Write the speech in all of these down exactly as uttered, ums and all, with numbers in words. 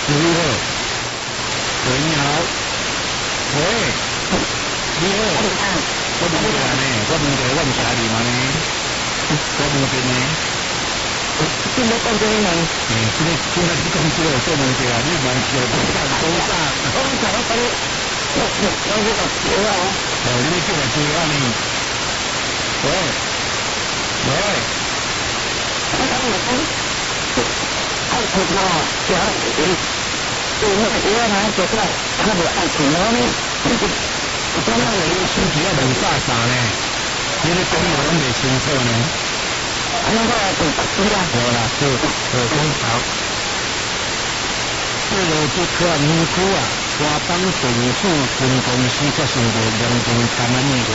你好，喂，你好，喂，你好，我问过呢，我问过，我唔是阿你嘛呢，我问过呢。 今日讲这个呢？ 诶，这个今仔你讲这个做问题啊，你问是有多少多少？ 我讲我讲，我我我这个接啊！ 哦，你要叫我接啊呢？喂喂， 我讲我讲，爱情啊，就爱情，就那个接啊，接出来，他不爱情了呢？ 我讲那个手机要问啥啥呢？你咧讲我拢未清楚呢。 那个对不起啦。 好啦，好，好，讲好。这个这科啊，年初啊，华邦政府分公司发生过两件感染意外。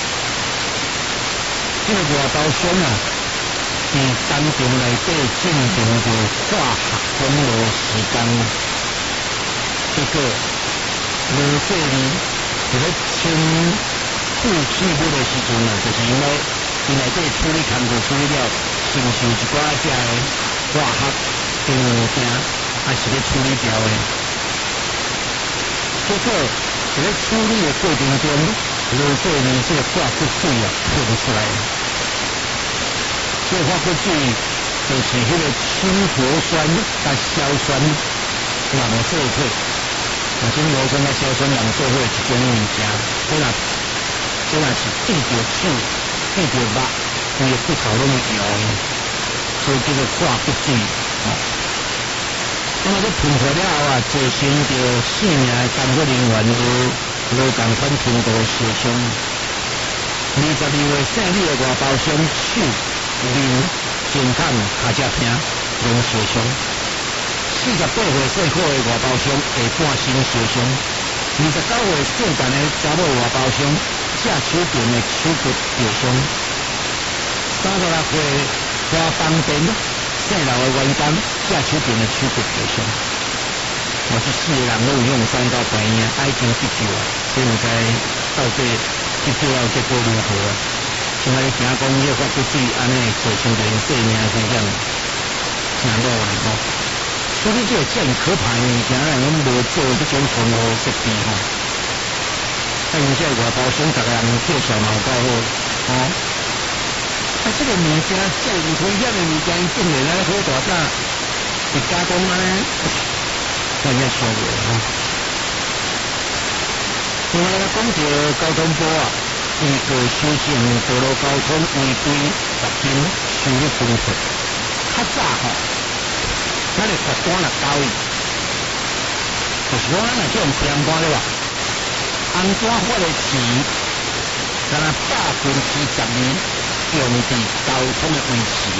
这个外包商啊，伫工厂内底进行着化学分炉时间，结果无细呢，伫咧清副气物的时阵啊，就是因为伊内底处理工作处理了，承受一寡只个化学物件，还是咧处理掉的。结果伫咧处理的过程中，无细呢，这个化学水啊喷出来。这个化学水就是迄个氢氟酸甲硝酸凝缩体，啊，氢氟酸甲硝酸凝缩体一种物件，这若这若是对着手。对着肉，伊个骨头拢会摇的，所以叫做化骨水。哦，那么这喷出了后啊，造成着性命的工作人员有无共款程度受伤。二十二岁姓李的外包商手、面、肩胛、脚趾疼拢受伤。四十八岁姓柯的外包商下半身受伤。二十九岁姓陈的查某外包商。下手边的手骨受伤，三十六岁花东店姓刘的员工下手边的手骨受伤，我这四个人都有用送到病院，爱情急救啊，所以唔知到底急救了结果如何啊？现在听讲这发骨水安尼造成人性命危险，真落来吼。所以这个这样可怕的物件，咱拢无做这种防护设备吼。但是这外包商逐个人介绍嘛有够好，哦，啊，这个物件这有危险的物件，伊竟然来好大胆，会加工安尼，咱也说过吼。另外来讲着交通部啊，伊个修正道路交通违规罚金收入分配，较早吼，咱的罚单来交易，就是讲咱若这种平单对吧？红单发的钱，敢若百分之十二用伫交通的维持啊，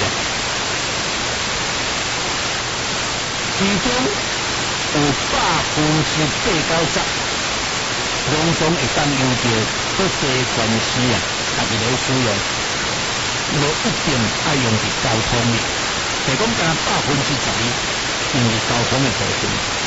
其中有百分之八九十，拢总会当由着各地县市啊，家己来使用，无一定爱用伫交通的，就讲敢若百分之十二用伫交通的部分。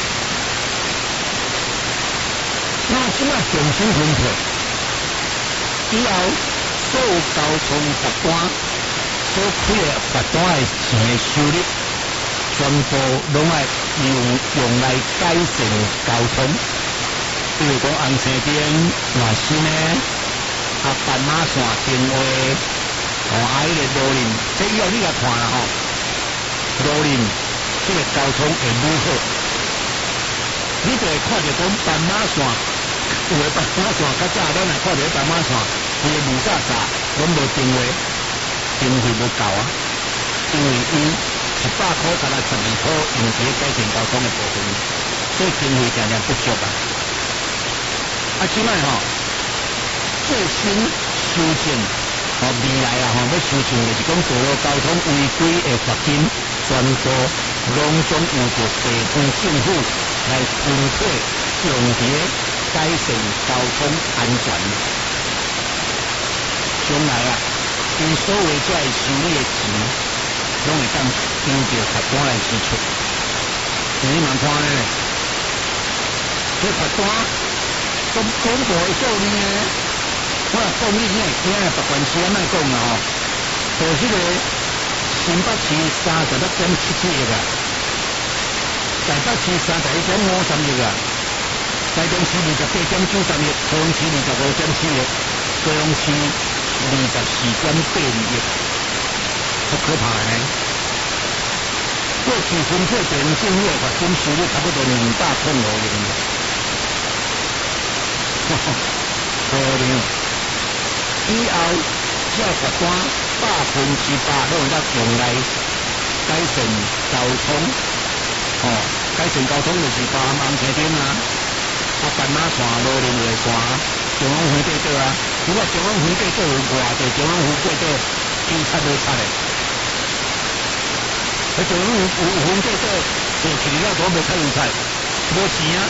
那即摆重新分配，以后所有交通罚单所开的罚单的钱的收入，全部拢爱用用来改善交通。比如讲红线边换新的，啊斑马线定位，哦啊迄个路林，这以后你来看啦吼，路林这个交通会愈好，你就会看到讲斑马线。有的斑马线较早，咱来看着斑马线，伊个雾煞煞，拢无定位，定位无够啊。因为伊一百块，才来十二块，用伫改善交通的部分，所以定位常常不足啊。啊，即摆吼，最新修正，吼未来啊吼，要修正就是讲道路交通违规的罚金，全部拢总由着地方政府来分配用伫改善交通安全，将来啊，因所有这些收入的钱，拢会当由着罚单来支出。你慢看咧，这罚单总总部会做呢？我若讲你，你会惊啊？别管是安怎讲啦吼，就迄个新北市三十六点七七亿啊，台北市三十一点五三亿啊，台中市二十八点九三亿，高雄市二十五点七亿，高雄市二十四点八亿，好可怕呢！过去分配电政府的发展收入差不多两百块五亿，可怜。以后这十单百分之百拢会当用来改善交通，哦，改善交通就是包含红车顶啊，啊斑马线、无人为线、中央分地岛啊。如果中央分地岛有偌济中央分地岛警察都插嘞，啊中央有有分地岛做起了都无太有彩，无钱啊。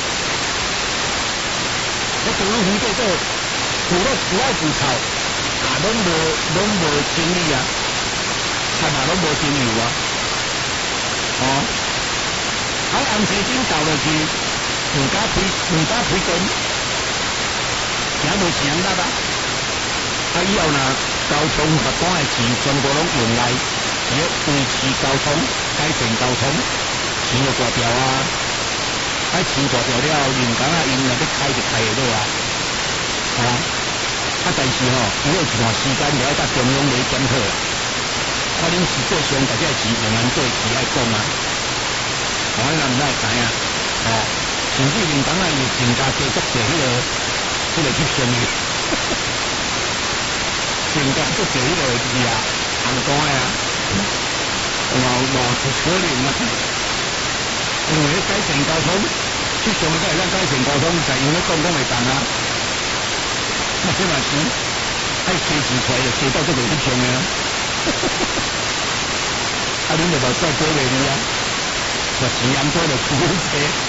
啊中央分地岛除了除了自臭。啊，拢无拢无经理啊，差嘛拢无经理啊，哦，啊，红车顶倒落去，唔敢开，唔敢开工，行无钱人搭啊，啊以后呢，交通发展的钱全部拢用来是要维持交通、改善交通，钱就大条啊，啊钱大条了，人工啊，因若要开就开得落啊，啊。啊，但是吼，伊有一段时间了甲中央来检讨啦。看恁实际上大家钱用安做起来讲啊，我咱毋知知影，哦，甚至人讲啊，伊增加加足济迄个迄个翕相的，增加足济迄个字啊，红单的啊，嘛嘛是可能啊。因为改善交通，翕相的才会咱改善交通，就因为讲讲会动啊。那这嘛是，爱开钱出来就开到这个翕相的啊，啊，恁就无再过袂离啊，把钱安多就出去车。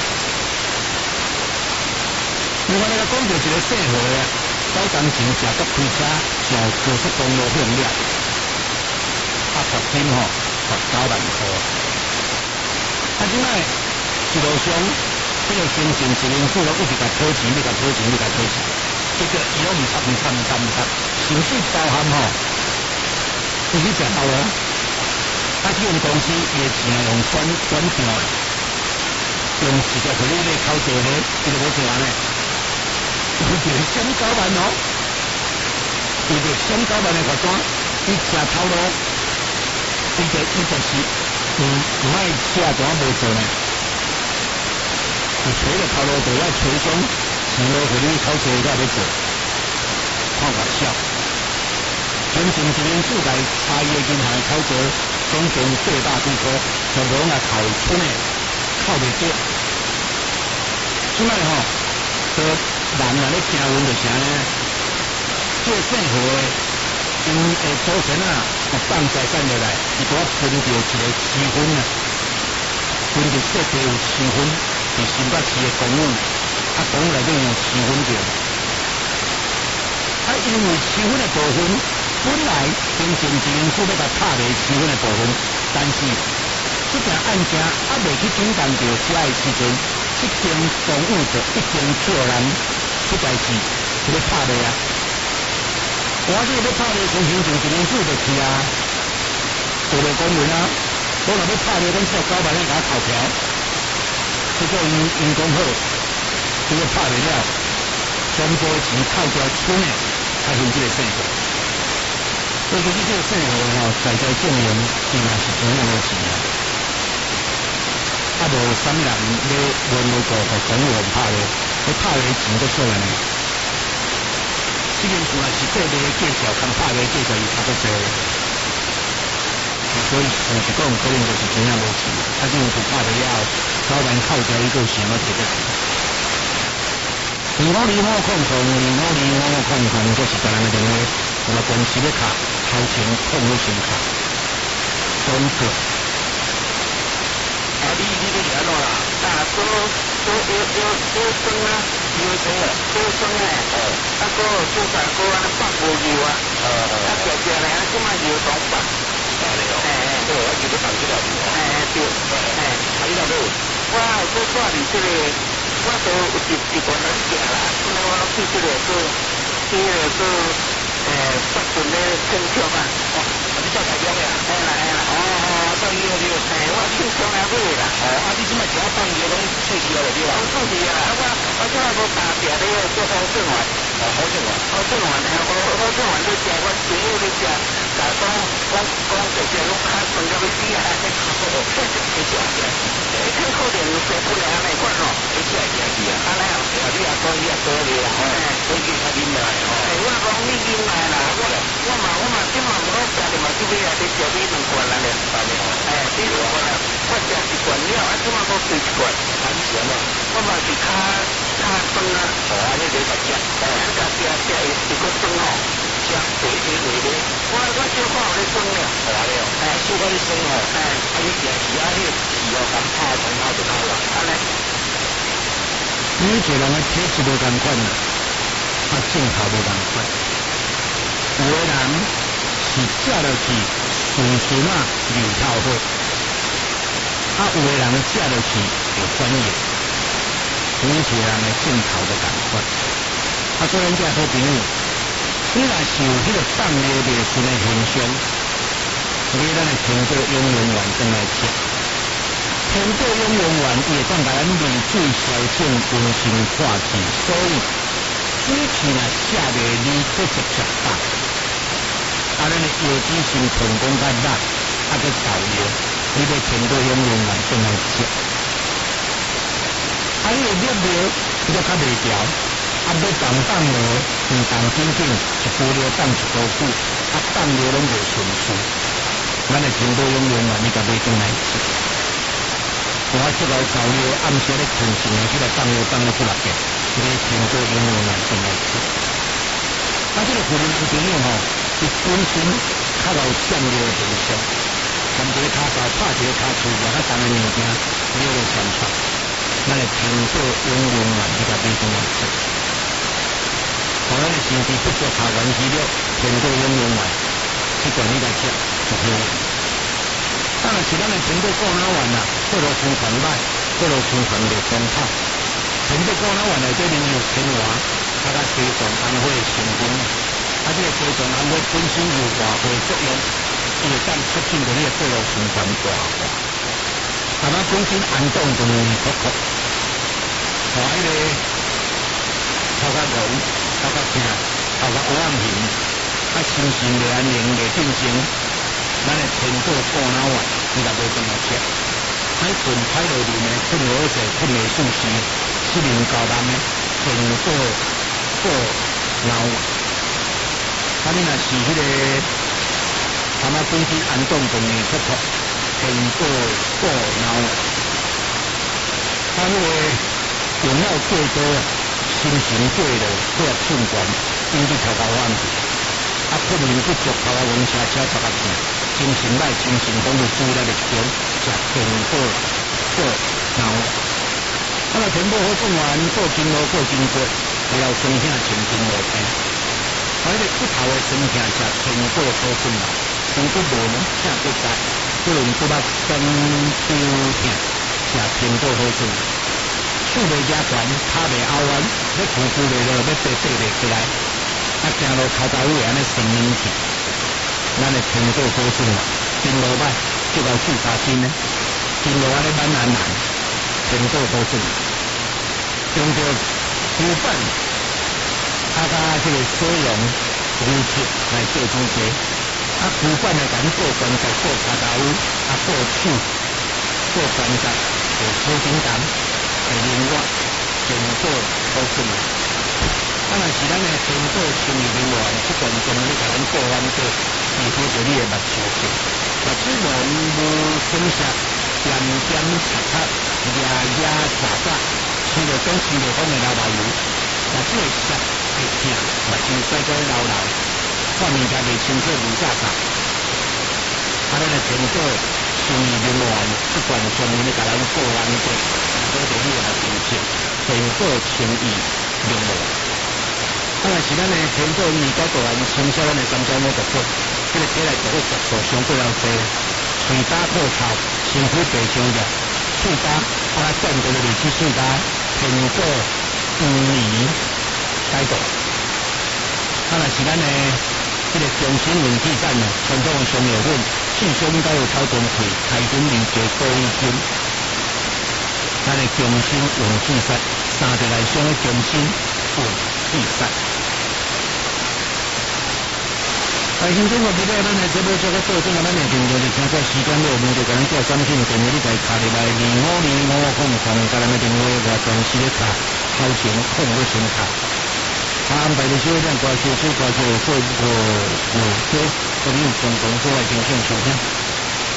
另外，咱讲到一个细河啊，早工前正搁开车上高速公路向了，啊，罚金吼罚九万块。啊，即摆一路上，这个行政执行处拢一直甲讨钱，你甲讨钱，你甲讨钱。这个伊拢唔插唔插唔插唔插，甚至包含吼，就是食包啊！啊，这种公司伊个钱用转转账的，用直接互你咧口做咧，伊就无做安尼，伊就闪九万哦，伊就闪九万的罚单，伊吃头路，伊就伊就是唔唔爱吃单无做呢，伊找个头路就要找上。钱落互你口做，才要做，看玩笑。行政执行处内查伊个银行的口做，总共最大几科，全部拢来扣村的，扣袂着。即摆吼，都人啊咧听闻就是安尼，这个政府的因诶祖先啊，有放财产落来，伊拄啊分着一个区分啊，分着设地有区分，伫新北市的公务。啊，公务内底有区分着，啊，因为区分的部分本来行政执行处要甲拍卖区分的部分，但是这件案件还未去警办调查的时阵，这间公务就已经叫人出代志，就要拍卖啊。我这个要拍卖，从行政执行处就去啊，做了公文啊，我若要拍卖，咱只要九万咧甲投票，结果因因讲好。这个拍袂了，全部的钱扣掉村的，才行这个生活。所以就是这个生活吼，在在证明伊嘛是真样的钱啊。啊，无啥人咧问那个和公务员拍的，你拍的钱都少人呢。这件事若是个别介绍，跟拍的介绍伊差不多。所以有一讲可能就是真样无钱，啊，这样子拍袂了，早晚扣掉伊个想要摕得起。二五二五空空，二五二五空空，就是别人的电话，我们公司咧卡头前空的先卡，总个。 啊，你你这是安怎啦？啊，做做要要做生啊，要做做生诶，哦，啊个做啥个安尼放无油啊，呃，啊条条咧，啊即卖油东放，啊咧哦，诶诶，对，我记得放这条油，诶诶对，诶，啊你哪有？我有做带你这个。我都有一一段人行啦，因为我去这个做，去那个做，诶，北屯的村长啊，哦，你叫台中的啊？哎啦哎啦，哦哦， 放药了，哎，我手上也买啦。 哦，啊，你即摆只要放药拢出去了对吧？ 拢出去啊！我我即摆无打拼咧做好正丸。 哦，好正丸。 好正丸，哎，好好正丸你食，我朋友你食，甲讲讲讲食食拢较顺到要死啊！ 会食会食， 你看可能做不了安尼款咯， 会食会食是啊。 安尼哦， 啊，你也讲你也多咧啦，吼，我叫他啉来吼。 哎，我讲你啉来啦，我我嘛我嘛即嘛无讲食着嘛，即尾啊，你食你两罐啦咧，哎，你两罐啦，我食一罐了，啊，即嘛搁对一罐， 安全啊。 我嘛是较较酸啊， 哦，安尼就甲食， 哎，甲食食伊一个酸吼， 食回回回咧。 我我小可有咧酸了， 好啊咧哦，哎，小可咧酸哦，哎，啊你食其他迄个气哦，咁泡同泡就好啦， 安尼。 每一个人的体质无共款啦，啊，镜头无共款。有的人是食落去顺顺啊流透好，啊，有的人食落去会反应。每一个人的镜头无共款。啊，所以咱这好朋友，你若是有迄个放尿袂顺的现象，你咱的苹果永永远转来吃。苹果永永远伊会当甲咱利水消肿、温心化气，所以水气若食袂离直接食饱，啊，咱的腰子心膀胱较力，啊，佮造尿，你要苹果永永远转来吃。啊，你的尿尿你都较袂调。啊，要放放落，唔放紧紧，一股尿放一股久，啊，放尿拢袂顺序。咱的苹果永永远你甲买转来吃。我即个造尿，暗时咧困醒的，即个放尿放咧几六个，这个苹果永永远转来吃。啊，这个妇人朋友吼，伊本身较有占尿的现象，含一个骹手拍一个骹喙，也较重的物件，尿就传出。咱的苹果永永远你甲买转来吃。互咱的身体不足下原肌肉，苹果永永远，这段你来吃就好。当然是咱的苹果固脑丸啦，过路循环歹，过路循环就崩泡。苹果固脑丸内底面有天花，啊甲鸡椴氨花的成分，啊这个鸡椴氨花本身有化学作用，伊会当促进着你的过路循环活化。啊，咱本身氨冻就容易脱壳，互迄个头壳戆。头壳痛，头壳黑暗形，啊，心神袂安宁，袂定静。咱的苹果固脑丸，你甲买转来吃。海豚歹落面的，困好势，困袂舒适，失眠高难的苹果固脑丸。啊，你若是迄、那个，他妈本身氨冻就容易脱壳，苹果固脑丸。啊，迄、那个用药过多。心情过落，血压升悬，引起头壳发炎，啊，困眠不足，头壳晕车车头壳痛，精神歹，精神拢是注意力不强，食苹果过脑。啊，若苹果好种完，过经络过经过，会有酸痛、神经无病。啊，迄个骨头的酸痛食苹果好种啦，筋骨无呢，痛骨在，不论骨力酸抽痛，食苹果好种。手袂夹悬，骹袂拗弯，要扶扶袂落，要爬爬袂起来，啊，行路骹脚位安尼生硬气。咱的苹果好种啦，经络歹，就到注杀筋呢，经络安尼慢慢难，苹果好种。用着牛粪，啊加这个水溶牛血来做煮茶，啊牛粪来甲你过关节、过骹脚位，啊过手、过关节，过手指干。会灵活，苹果好种。当然是咱的苹果生意人员，不断中咧甲咱过弯过，维护着你的目睭色。目睭无无损失，点点擦擦，牙牙擦擦，吃着总吃着讲的流流油。目睭会涩会痛，目睭洗过流流，看物件袂清楚，唔煞煞。啊，咱的苹果生意人员不断专门咧甲咱过弯过。做着你的心情，苹果情意用无？当然是咱的苹果味道大然清销咱的三焦五毒果，这个起来就会毒素相对较低，喙焦吐臭，身躯白伤热，喙焦啊转过来就是喙焦，苹果黄梨解毒。当然是咱的这个中心元气站呢，传统的香药粉。 至少应该有头前开开准二节多一斤。咱的重心用自杀，三个来上的重心用自杀。但现在我比较咱的节目做个做正，咱的频道就现在时间内容就可能做三千电话，你再卡入来二五二五空空，甲咱的电话我暂时咧卡，头前空咧先卡。他安排的小量挂车，小挂车的所有个个车，可能共同做来进行收听。